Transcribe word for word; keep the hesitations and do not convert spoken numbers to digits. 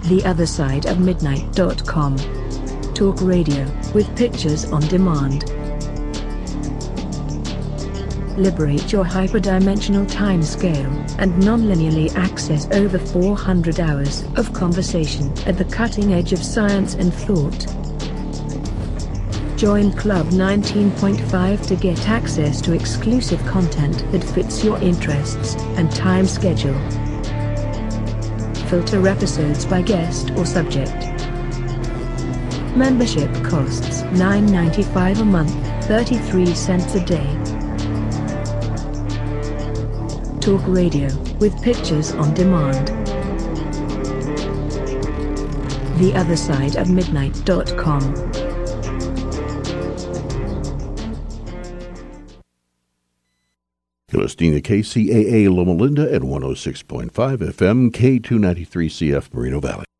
the other side of midnight dot com. Talk radio, with pictures on demand. Liberate your hyperdimensional timescale, and non-linearly access over four hundred hours of conversation at the cutting edge of science and thought. Join Club nineteen point five to get access to exclusive content that fits your interests and time schedule. Filter episodes by guest or subject. Membership costs nine ninety-five a month, thirty-three cents a day. Talk radio, with pictures on demand. the other side of midnight dot com. You're listening to K C A A Loma Linda at one oh six point five F M, K two ninety-three C F Moreno Valley.